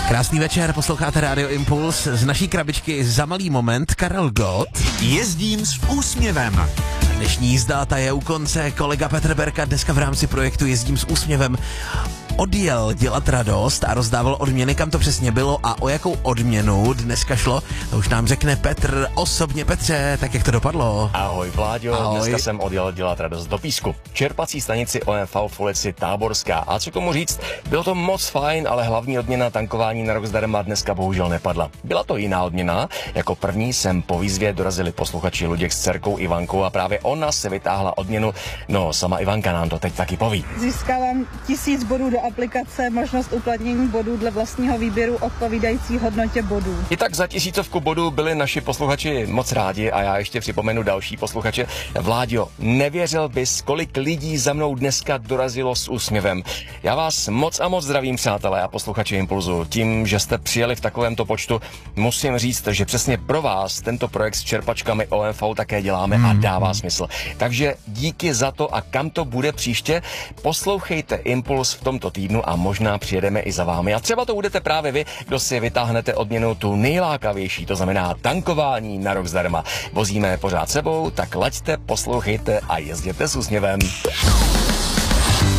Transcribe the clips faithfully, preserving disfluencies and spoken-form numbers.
Krásný večer, posloucháte Radio Impuls. Z naší krabičky za malý moment Karel Gott. Jezdím s úsměvem. Dnešní jízda, ta je u konce. Kolega Petr Berka dneska v rámci projektu Jezdím s úsměvem odjel dělat radost a rozdával odměny, kam to přesně bylo a o jakou odměnu dneska šlo, to už nám řekne Petr osobně. Petře, tak jak to dopadlo? Ahoj Vláďo, Ahoj. Dneska jsem odjel dělat radost do Písku. Čerpací stanici O M V v ulici Táborská. A co komu říct, bylo to moc fajn, ale hlavní odměna tankování na rok zdarma dneska bohužel nepadla. Byla to jiná odměna. Jako první jsem po výzvě dorazili posluchači Luděk s dcerkou Ivankou a právě ona se vytáhla odměnu. No, sama Ivanka nám to teď taky poví. Získávám tisíc bodů do aplikace, možnost uplatnění bodů dle vlastního výběru odpovídající hodnotě bodů. I tak za tisícovku bodů byli naši posluchači moc rádi a já ještě připomenu další posluchače. Vláďo, nevěřil bys, kolik lidí za mnou dneska dorazilo s úsměvem. Já vás moc a moc zdravím, přátelé a posluchači Impulzu. Tím, že jste přijeli v takovémto počtu, musím říct, že přesně pro vás tento projekt s čerpačkami O M V také děláme a dává smysl. Takže díky za to a kam to bude příště, poslouchejte Impuls v tomto týdnu a možná přijedeme i za vámi. A třeba to budete právě vy, kdo si vytáhnete odměnu tu nejlákavější, to znamená tankování na rok zdarma. Vozíme pořád sebou, tak laďte, poslouchejte a jezděte s úsměvem.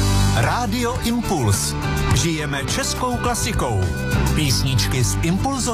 Rádio Impuls. Žijeme českou klasikou. Písničky z Impulzu.